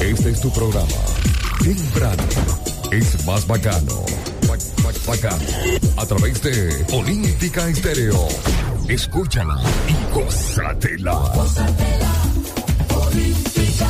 Este es tu programa. Temprano es más bacano. Bacano. A través de Olímpica Estéreo. Escúchala y gózatela. Olímpica.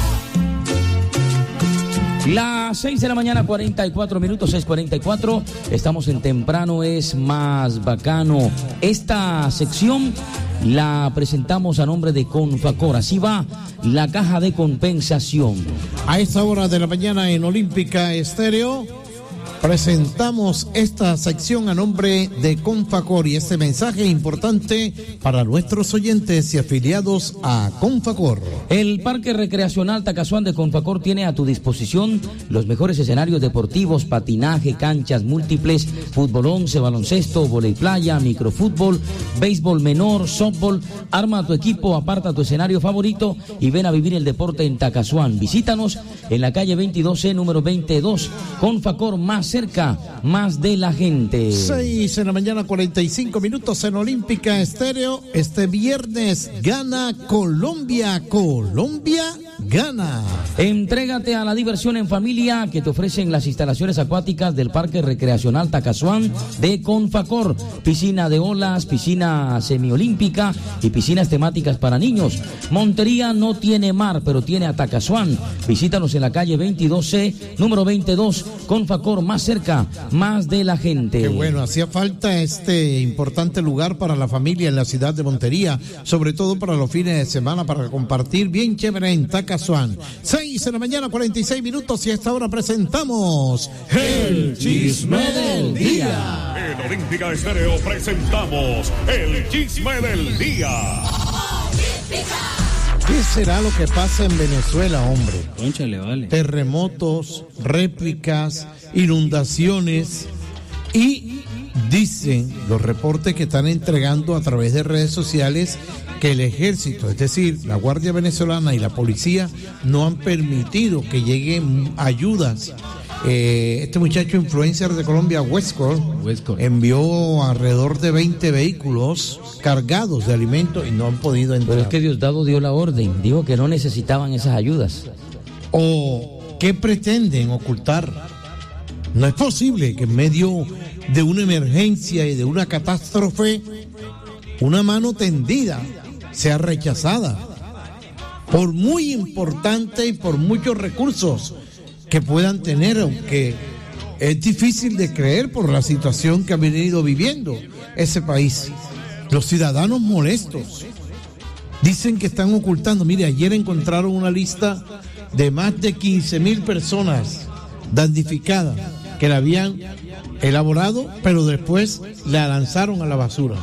Las 6 de la mañana, 44 minutos, 6:44. Estamos en Temprano es más bacano. Esta sección la presentamos a nombre de Confacor. Así va la caja de compensación. A esta hora de la mañana en Olímpica Estéreo presentamos esta sección a nombre de Confacor y este mensaje importante para nuestros oyentes y afiliados a Confacor. El Parque Recreacional Tacasuán de Confacor tiene a tu disposición los mejores escenarios deportivos, patinaje, canchas múltiples, fútbol 11, baloncesto, vóley playa, microfútbol, béisbol menor, softball. Arma tu equipo, aparta tu escenario favorito y ven a vivir el deporte en Tacasuán. Visítanos en la calle 22C, número 22. Confacor, más cerca, más de la gente. 6 de la mañana, 45 minutos en Olímpica Estéreo. Este viernes gana Colombia. Colombia gana. Entrégate a la diversión en familia que te ofrecen las instalaciones acuáticas del Parque Recreacional Tacasuán de Confacor. Piscina de olas, piscina semiolímpica y piscinas temáticas para niños. Montería no tiene mar, pero tiene a Tacasuán. Visítanos en la calle 22C, número 22. Confacor, más cerca, más de la gente. Qué bueno, hacía falta este importante lugar para la familia en la ciudad de Montería, sobre todo para los fines de semana, para compartir bien chévere en Tacasuán. 6 de la mañana, 46 minutos y a esta hora presentamos el Chisme del Día. En Olímpica Estéreo presentamos el Chisme del Día. ¿Qué será lo que pasa en Venezuela, hombre? Cónchale, vale. Terremotos, réplicas, inundaciones y dicen los reportes que están entregando a través de redes sociales que el ejército, es decir, la Guardia Venezolana y la policía no han permitido que lleguen ayudas. Este muchacho influencer de Colombia, Westcott, envió alrededor de 20 vehículos cargados de alimentos y no han podido entrar. Pero es que Diosdado dio la orden, dijo que no necesitaban esas ayudas. ¿O qué pretenden ocultar? No es posible que en medio de una emergencia y de una catástrofe, una mano tendida sea rechazada, por muy importante y por muchos recursos que puedan tener, aunque es difícil de creer por la situación que ha venido viviendo ese país. Los ciudadanos molestos dicen que están ocultando. Mire, ayer encontraron una lista de más de 15,000 personas damnificadas que la habían elaborado, pero después la lanzaron a la basura.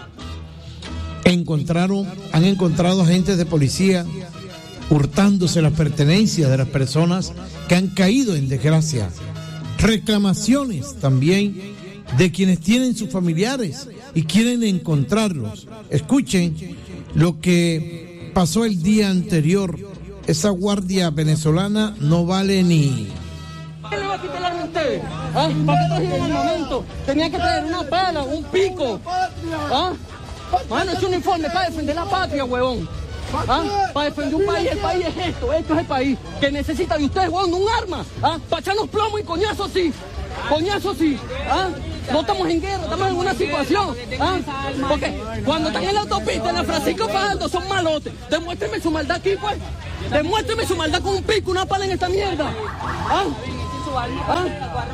Han encontrado agentes de policía hurtándose las pertenencias de las personas que han caído en desgracia. Reclamaciones también de quienes tienen sus familiares y quieren encontrarlos. Escuchen lo que pasó el día anterior. Esa guardia venezolana no vale ni... ¿Qué le va a quitar la usted? ¿Ah? ¿Para qué trajeron armamento? Tenía que traer una pala, un pico. ¿Ah? Mano, es un uniforme para defender la patria, huevón. ¿Ah? Para defender un país. El país es esto es el país que necesita de ustedes, huevón, un arma. ¿Ah? Para echarnos plomo y coñazo sí. Coñazo sí. ¿Ah? No estamos en guerra, estamos en una situación. ¿Ah? Porque cuando están en la autopista, en la Francisco Fajardo, son malotes. Demuéstreme su maldad aquí, pues. Demuéstreme su maldad con un pico, una pala en esta mierda. ¿Ah? ¿Ah?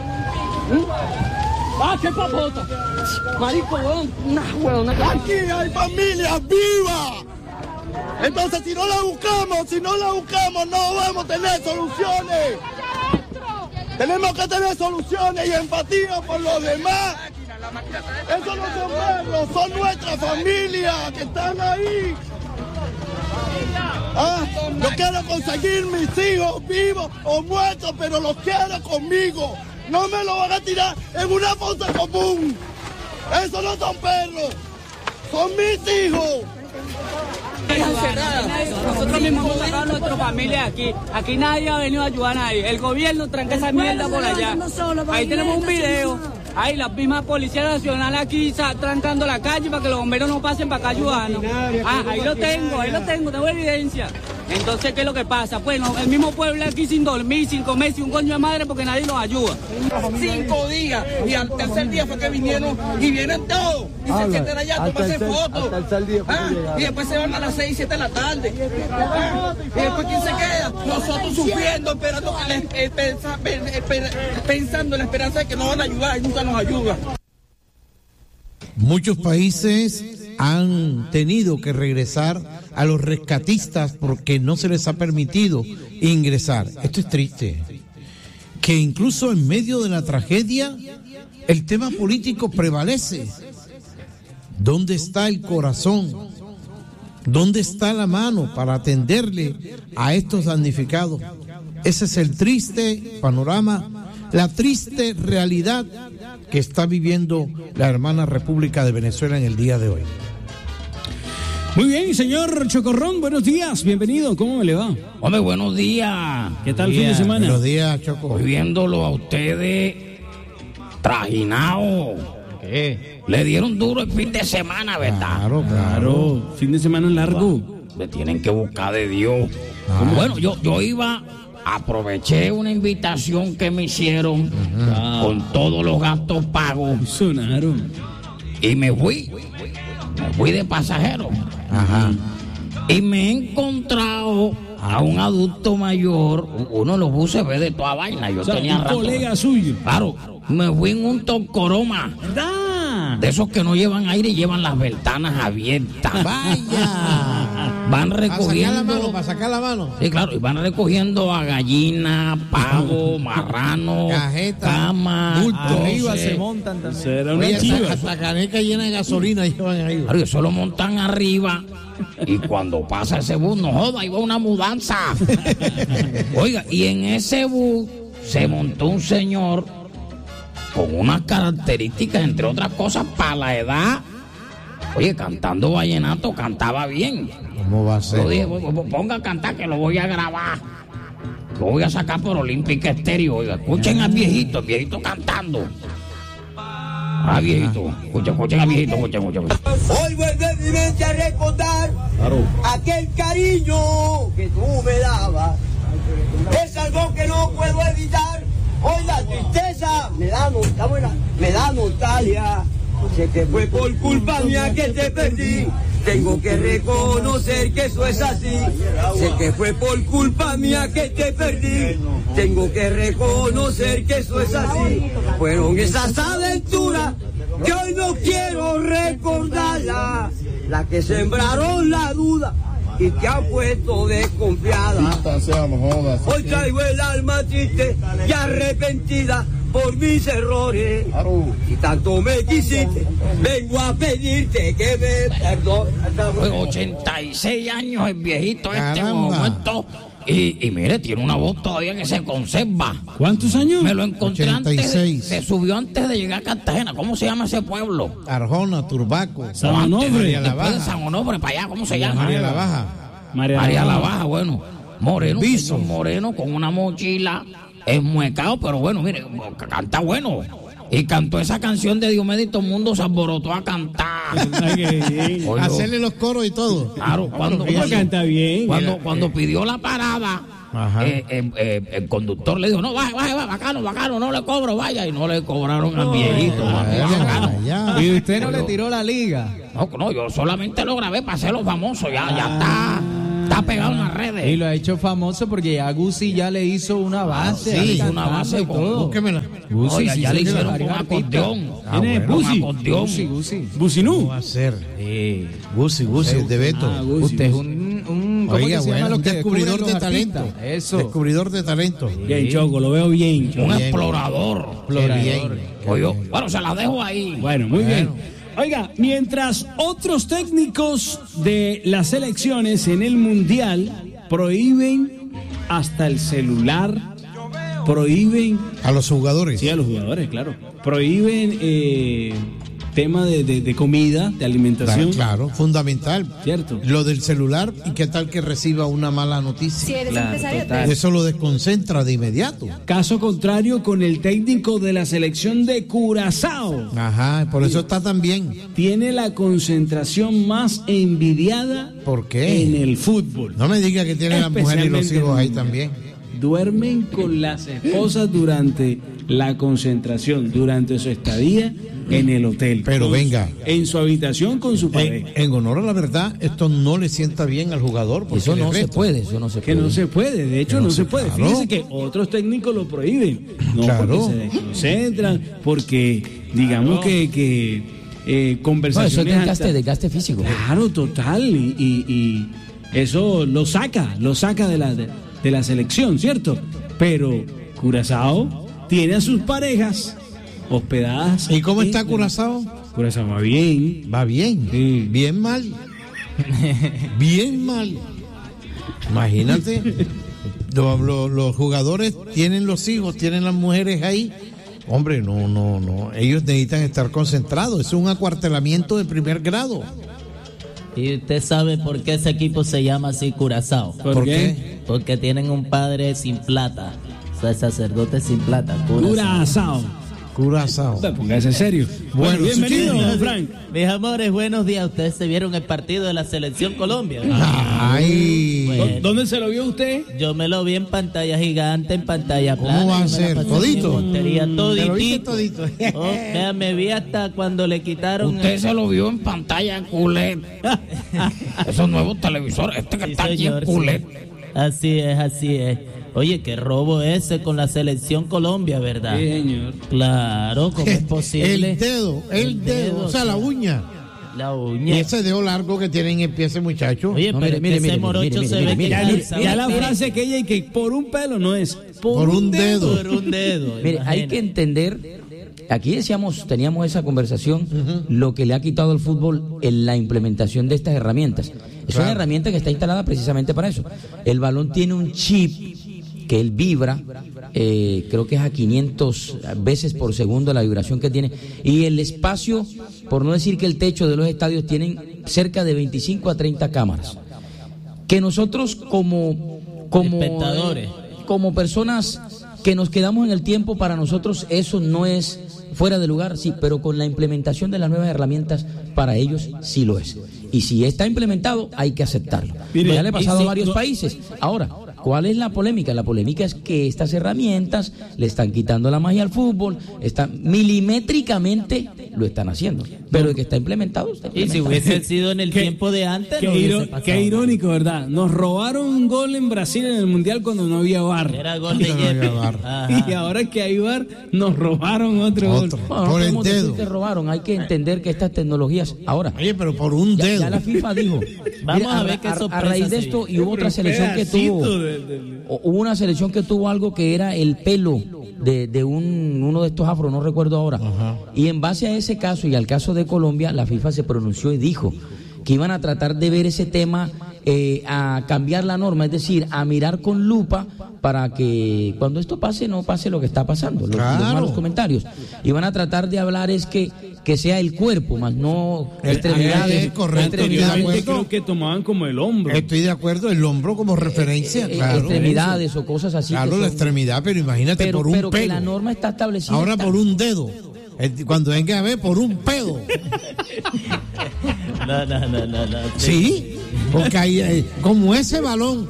¡Ah, qué papota! Marico, huevón, Aquí hay familias vivas. Entonces, si no la buscamos, no vamos a tener soluciones. Tenemos que tener soluciones y empatía por los demás. Esos no son perros, son nuestras familias que están ahí. Ah, yo quiero conseguir mis hijos vivos o muertos, pero los quiero conmigo. No me lo van a tirar en una fosa común. Esos no son perros, son mis hijos. Nosotros mismos hemos sacado a nuestra familia aquí. Aquí nadie ha venido a ayudar a nadie. El gobierno tranca esa mierda por allá. Ahí tenemos un video. Ahí la misma Policía Nacional aquí trancando la calle para que los bomberos no pasen para acá ayudando. Ah, ahí lo tengo, tengo evidencia. Entonces, ¿qué es lo que pasa? Bueno, el mismo pueblo aquí sin dormir, sin comer, sin un coño de madre porque nadie nos ayuda. 5 días y al tercer día fue que vinieron y vienen todos y se sienten allá a tomarse fotos. Y después se van a las 6, 7 de la tarde. Y después ¿quién se queda? Nosotros sufriendo, esperando pensando en la esperanza de que nos van a ayudar y nunca nos ayudan. Muchos países han tenido que regresar a los rescatistas porque no se les ha permitido ingresar. Esto es triste. Que incluso en medio de la tragedia, el tema político prevalece. ¿Dónde está el corazón? ¿Dónde está la mano para atenderle a estos damnificados? Ese es el triste panorama, la triste realidad que está viviendo la hermana República de Venezuela en el día de hoy. Muy bien, señor Chocorrón, buenos días, bienvenido, ¿cómo le va? Hombre, buenos días. ¿Qué tal el fin de semana? Buenos días, Choco. Estoy viéndolo a ustedes trajinados. ¿Qué? Le dieron duro el fin de semana, ¿verdad? Claro, fin de semana largo. Le tienen que buscar de Dios. Bueno, yo iba, aproveché una invitación que me hicieron con todos los gastos pagos. Sonaron. Y me fui de pasajero. Ajá. Y me he encontrado a un adulto mayor. Uno de los buses ve de toda vaina. Yo tenía un rato. colega suyo. Claro, me fui en un Tocoroma. ¿Verdad? De esos que no llevan aire y llevan las ventanas abiertas. ¡Vaya! Van recogiendo. Para sacar la mano. Sí, claro, y van recogiendo a gallina, pavo, marrano, Cajeta, cama, bulto. Arriba arroces. se montan también. Será una Oye, chiva. hasta caneca llena de gasolina llevan ahí. Claro, y eso lo montan arriba. Y cuando pasa ese bus, no joda, iba una mudanza. Oiga, y en ese bus se montó un señor con unas características, entre otras cosas, para la edad. Oye, cantando vallenato, cantaba bien. ¿Cómo va a ser? Yo dije, ponga a cantar que lo voy a grabar. Lo voy a sacar por Olímpica Estéreo. Oiga, escuchen al viejito, el viejito cantando. Viejito, escuchen al viejito, escuchen. Hoy vuelve mi mente a recordar aquel cariño que tú me dabas. Es algo que no puedo evitar. Hoy la tristeza me da nostalgia. Sé que fue por culpa mía que te perdí. Tengo que reconocer que eso es así. Sé que fue por culpa mía que te perdí. Tengo que reconocer que eso es así. Fueron esas aventuras que hoy no quiero recordarlas. Las que sembraron la duda y te han puesto desconfiada. Hoy traigo el alma triste y arrepentida por mis errores. Si tanto me quisiste, vengo a pedirte que me perdones. 86 años el viejito este Caramba. momento. Y mire, tiene una voz todavía que se conserva. ¿Cuántos años? Me lo encontré 86. se subió antes de llegar a Cartagena. ¿Cómo se llama ese pueblo? Arjona, Turbaco. San Onofre. Después de San Onofre para allá, ¿cómo se llama? María la Baja. María la Baja, bueno. Moreno, Viso. señor moreno con una mochila esmuecado, pero bueno, mire, canta bueno. Y cantó esa canción de Diomedes y todo el mundo se alborotó a cantar. Oye, Hacerle los coros y todo. claro, cuando Canta bien. cuando pidió la parada, Ajá. el conductor le dijo, no, baje, bacano, no le cobro, vaya. Y no le cobraron al viejito. Bacano. Ya. ¿Y usted no le tiró la liga? No, yo solamente lo grabé para hacerlo famoso, ya está pegado en las Y redes. lo ha hecho famoso porque ya Gusi ya le hizo una base. sí, ahí una cantando base y con- todo. Búsquemela. Gusi, Oiga, sí, ya le señor, hicieron con varios artistas. acordeón. ¿Quién es? Con Busi. acordeón. Gusi. Businú. ¿Cómo va a ser? Gusi, de Beto. Gusi. Usted es un ¿cómo Oiga, que se llama bueno, lo un que descubridor descubren de los talento. artistas? Eso. Descubridor de talento. Bien, Choco, lo veo bien. Choco. Un Bien. explorador. Qué bien. Oye, bueno, se la dejo ahí. Bueno, muy bien. Oiga, mientras otros técnicos de las selecciones en el Mundial prohíben hasta el celular, prohíben, A los jugadores. sí, a los jugadores, claro, prohíben tema de comida, de alimentación. Claro, fundamental. Cierto. Lo del celular, y qué tal que reciba una mala noticia. Si eres Claro, empresario, total. Eso lo desconcentra de inmediato. Caso contrario con el técnico de la selección de Curazao. Ajá, por eso está tan bien. Tiene la concentración más envidiada ¿Por qué? en el fútbol. No me diga que tiene la mujer y los Especialmente hijos ahí en el también. Duermen con las esposas durante la concentración, durante su estadía en el hotel. Pero venga. En su habitación con su pareja. En honor a la verdad, esto no le sienta bien al jugador. porque Eso le no se resta. puede, eso no se Que puede. no se puede, de hecho no se puede. claro. Fíjese que otros técnicos lo prohíben. No, Claro. porque se desconcentran, porque digamos que No, eso es conversaciones desgaste, altas- desgaste físico. Claro, total. Y eso lo saca de la selección, ¿cierto? Pero Curazao tiene a sus parejas hospedadas. ¿Y cómo está Curazao? Curazao va bien. Va bien. Sí. Bien mal. Bien mal. Imagínate. Los jugadores tienen los hijos, tienen las mujeres ahí. Hombre, no. Ellos necesitan estar concentrados. Es un acuartelamiento de primer grado. ¿Y usted sabe por qué ese equipo se llama así Curazao? ¿Por qué? Porque tienen un padre sin plata. O sea, sacerdote sin plata. Curazao. Curazao. Póngase serio. Bueno, bienvenido, sí. Frank. Mis amores, buenos días. Ustedes se vieron el partido de la Selección Colombia. Ay. Bueno. ¿Dónde se lo vio usted? Yo me lo vi en pantalla gigante, en pantalla ¿Cómo plana. va a Yo me la ser? pasé ¿Todito? en mi montería, ¿Te lo viste toditito. todito? Oh, vea, me vi hasta cuando le quitaron. Se lo vio en pantalla, culet. Esos nuevos televisores, este que Sí, está aquí señor, en culet. sí. Así es. Oye, qué robo ese con la Selección Colombia, ¿verdad? Sí, señor. Claro, ¿cómo es posible? El dedo, o sea, la uña. La Y uña. ese dedo largo que tiene en el pie ese muchacho. Oye, No, pero mire, es que ese morocho se ve que Ya, calza. ya la frase aquella y que por un pelo no es. Por un dedo. Por un dedo. Mire, hay que entender, aquí teníamos esa conversación, lo que le ha quitado al fútbol en la implementación de estas herramientas. Es una herramienta que está instalada precisamente para eso. El balón tiene un chip que él vibra, creo que es a 500 veces por segundo la vibración que tiene, y el espacio, por no decir que el techo de los estadios tienen cerca de 25 a 30 cámaras. Que nosotros como Espectadores. como personas que nos quedamos en el tiempo, para nosotros eso no es fuera de lugar, sí, pero con la implementación de las nuevas herramientas, para ellos sí lo es. Y si está implementado, hay que aceptarlo. Mire, Ya le ha pasado y si a varios no- países. Ahora, ¿cuál es la polémica? La polémica es que estas herramientas le están quitando la magia al fútbol, milimétricamente lo están haciendo, pero el que está implementado está Y si implementado. hubiese sido en el Qué- tiempo de antes, Qué, no hubiese pasado. qué irónico, ¿verdad? Nos robaron un gol en Brasil en el Mundial cuando no había VAR. Era gol de No había Yepes. VAR. Ajá. Y ahora que hay VAR, nos robaron otro Otro. gol. Bueno, no Por el podemos decir dedo. que robaron, hay que entender que estas tecnologías, ahora, Oye, pero por un ya dedo. la FIFA dijo, Vamos mira, a ver qué a sorpresa raíz de se esto, viene. y hubo otra Un selección que tuvo, pedacito de- hubo una selección que tuvo algo que era el pelo de uno de estos afros, no recuerdo ahora. Y en base a ese caso y al caso de Colombia, la FIFA se pronunció y dijo que iban a tratar de ver ese tema, a cambiar la norma, es decir, a mirar con lupa para que cuando esto pase no pase lo que está pasando, los Claro. malos comentarios. Y van a tratar de hablar es que sea el cuerpo, más no extremidades. es correcto, extremidades, estoy de Yo creo que tomaban como el hombro. Estoy de acuerdo, el hombro como referencia, claro. extremidades o cosas así. Claro, que la son- extremidad, pero imagínate por un pero que pelo. la norma está establecida. Ahora está- por un dedo. Cuando venga a ver, por un pedo. No. Sí, porque ahí, como ese balón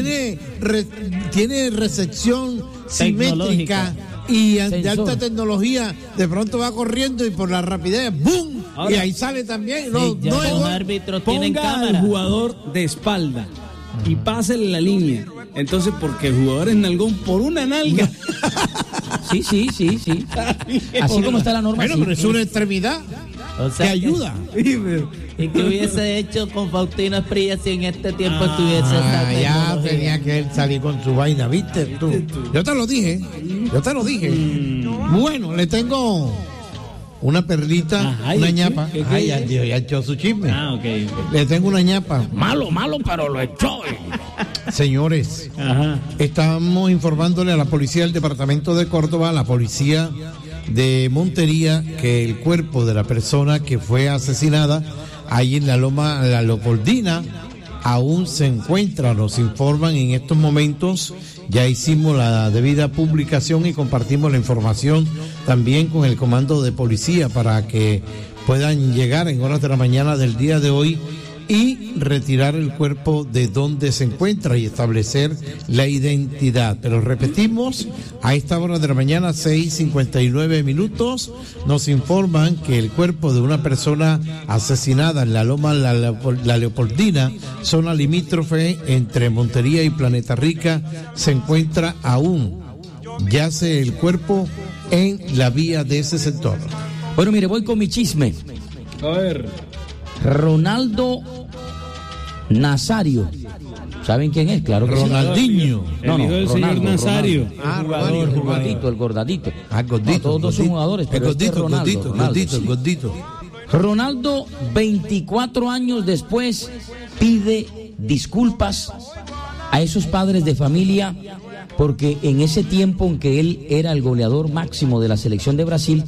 tiene recepción simétrica y de Sensor. alta tecnología, de pronto va corriendo y por la rapidez, ¡boom! Ahora- y ahí sale también. No, Sí, ya no es los gol. árbitros tienen Ponga al cámara. jugador de espalda y pásele la línea. Entonces, porque el jugador es nalgón por una nalga. Sí. Así como está la norma. Bueno, sí. pero es una extremidad O que sea, ayuda. ¿Y qué hubiese hecho con Faustino Esprilla si en este tiempo estuviese Ah, esa ya tecnología? tenía que él salir con su vaina, ¿viste tú? Yo te lo dije. Bueno, le tengo una perlita, Ajá, una ¿y ñapa. qué Ay, es? ya echó su chisme. Ah, ok. Le tengo una ñapa. Malo, pero lo echó. Señores, Ajá. estamos informándole a la policía del departamento de Córdoba, a la policía de Montería que el cuerpo de la persona que fue asesinada ahí en la Loma La Leopoldina aún se encuentra. Nos informan en estos momentos. Ya hicimos la debida publicación y compartimos la información también con el comando de policía para que puedan llegar en horas de la mañana del día de hoy y retirar el cuerpo de donde se encuentra y establecer la identidad. Pero repetimos, a esta hora de la mañana, 6:59, nos informan que el cuerpo de una persona asesinada en la Loma La Leopoldina, zona limítrofe entre Montería y Planeta Rica, se encuentra aún. Yace el cuerpo en la vía de ese sector. Bueno, mire, voy con mi chisme. A ver. Ronaldo Nazario. ¿Saben quién es? Claro que Ronaldinho. Sí. No, el hijo del señor Nazario. Ronaldo, el gordito, el gordadito. Gordito. No, todos son jugadores, pero Gordito, este es Ronaldo, gordito. Ronaldo, 24 años después, pide disculpas a esos padres de familia porque en ese tiempo en que él era el goleador máximo de la selección de Brasil,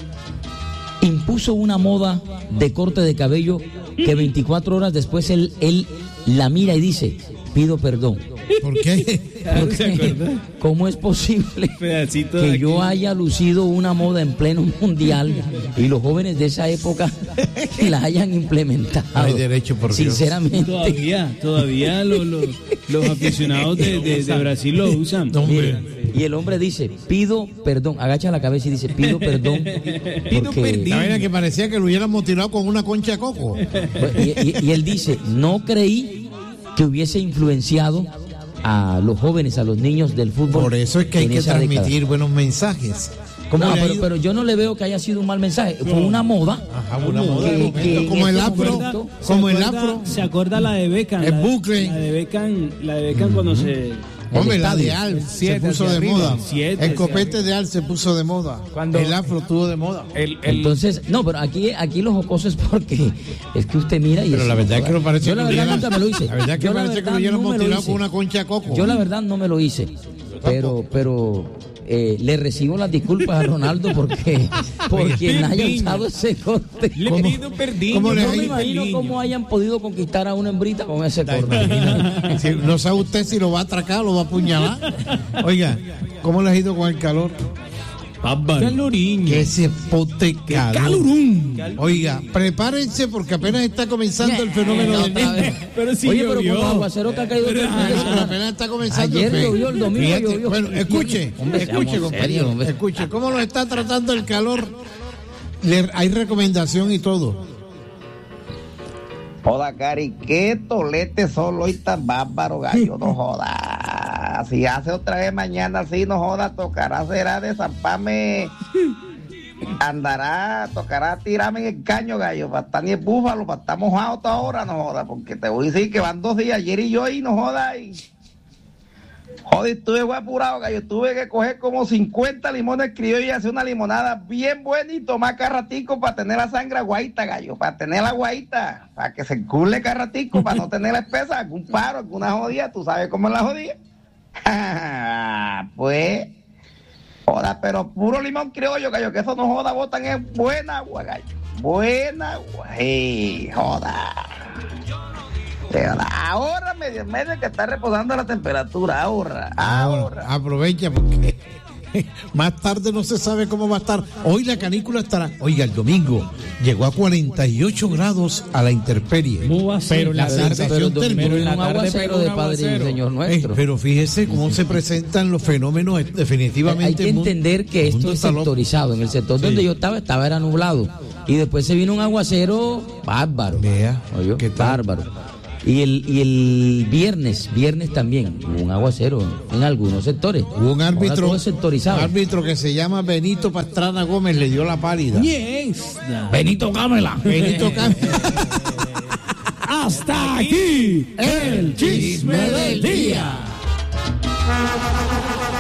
impuso una moda de corte de cabello que 24 horas después él la mira y dice, pido perdón. ¿Por qué? Porque, ¿cómo es posible que yo haya lucido una moda en pleno mundial y los jóvenes de esa época la hayan implementado? No hay derecho, por Dios. Sinceramente. Todavía los aficionados de Brasil lo usan. No, Mira, y el hombre dice, pido perdón, agacha la cabeza y dice, pido perdón. Porque, la verdad que parecía que lo hubiéramos tirado con una concha de coco. y él dice, no creí que hubiese influenciado a los jóvenes, a los niños del fútbol. Por eso es que hay que transmitir década. buenos mensajes. No, pero yo no le veo que haya sido un mal mensaje. Fue una moda. Ajá, una moda de momento, como el afro. ¿Se acuerda la de Beckham? El bucle. La de Beckham cuando se... Hombre, la de Al se puso de moda. El copete de Al se puso de moda. Cuando el afro estuvo de moda. Entonces, no, pero aquí lo jocoso es porque es que usted mira y... Pero la verdad es que no parece yo la verdad nunca me lo hice. La verdad es que parece que lo hubiéramos tirado con una concha de coco. Yo la verdad no me lo hice. Pero le recibo las disculpas a Ronaldo porque quien haya usado ese corte. Le pido perdón. No me imagino cómo hayan podido conquistar a una hembrita con ese corte. No sabe usted si lo va a atracar o lo va a apuñalar. Oiga, ¿cómo le ha ido con el calor? Calorín. Que se pote calorún. Oiga, prepárense porque apenas está comenzando el fenómeno del niño. Pero sí, oye, pero con los aguaceros que ha caído apenas está comenzando. Ayer llovió, el domingo llovió. Bueno, escuche, compañero. Escuche, ¿cómo lo está tratando el calor? Hay recomendación y todo. Joda, Cari, qué tolete solo hoy tan bárbaro, gallo, no joda. Si hace otra vez mañana así, no joda, tocará será desamparme, tocará tirarme en el caño, gallo, para estar ni el búfalo, para estar mojado toda hora, no joda, porque te voy a decir que van 2 días, ayer y yo ahí, no joda, y... Joder, estuve apurado, gallo, tuve que coger como 50 limones criollos y hacer una limonada bien buena y tomar carratico para tener la sangre aguaita, gallo, para tener la aguaita, para que se cule carratico, para no tener la espesa, algún paro, alguna jodida, tú sabes cómo es la jodida. Pues, joda, pero puro limón criollo, gallo, que eso no joda, botan es buena agua, gallo, buena agua, joda. Ahora medio que está reposando la temperatura, ahora. Aprovecha porque más tarde no se sabe cómo va a estar. Hoy la canícula estará, oiga, el domingo llegó a 48 grados a la intemperie. Pero la sensación térmica un aguacero de Padre y Señor nuestro. Pero fíjese cómo se presentan los fenómenos definitivamente. Hay que entender que esto es sectorizado. En el sector donde yo estaba era nublado. Y después se vino un aguacero bárbaro. Vea, qué bárbaro. Y el viernes también, hubo un aguacero en algunos sectores. Hubo un árbitro, que se llama Benito Pastrana Gómez, le dio la pálida. Yes. Benito Cámela. Hasta aquí el chisme del día.